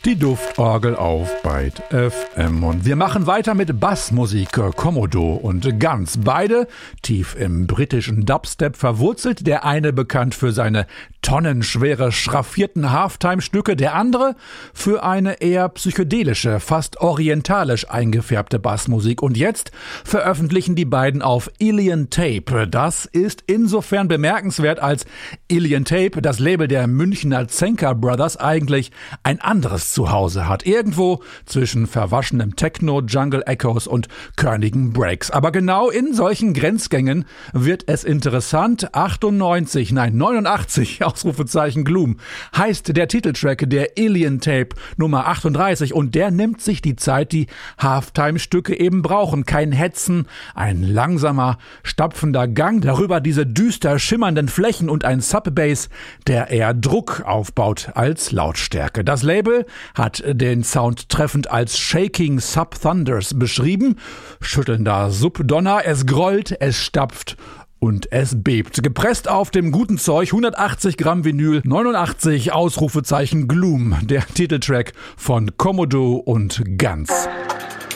Die Duftorgel auf Byte FM. Und wir machen weiter mit Bassmusiker Commodore und Guns. Beide tief im britischen Dubstep verwurzelt. Der eine bekannt für seine tonnenschwere, schraffierten Halftime-Stücke, der andere für eine eher psychedelische, fast orientalisch eingefärbte Bassmusik. Und jetzt veröffentlichen die beiden auf Ilian Tape. Das ist insofern bemerkenswert, als Ilian Tape, das Label der Münchner Zenker Brothers, eigentlich ein anderes Zuhause hat. Irgendwo zwischen verwaschenem Techno, Jungle Echoes und körnigen Breaks. Aber genau in solchen Grenzgängen wird es interessant. 89, Ausrufezeichen Gloom, heißt der Titeltrack der Ilian Tape Nummer 38 und der nimmt sich die Zeit, die Halftime-Stücke eben brauchen. Kein Hetzen, ein langsamer, stapfender Gang, darüber diese düster schimmernden Flächen und ein Sub-Bass, der eher Druck aufbaut als Lautstärke. Das Label hat den Sound treffend als Shaking Sub-Thunders beschrieben. Schüttelnder Subdonner, es grollt, es stapft und es bebt. Gepresst auf dem guten Zeug, 180 Gramm Vinyl, 89 Ausrufezeichen Gloom, der Titeltrack von Commodore und Guns.